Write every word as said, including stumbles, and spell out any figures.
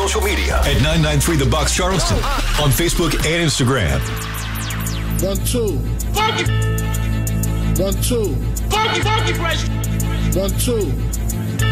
social media at nine nine three The Box Charleston on Facebook and Instagram. One, two. Funky. One, two. Funky, funky fresh. One, two.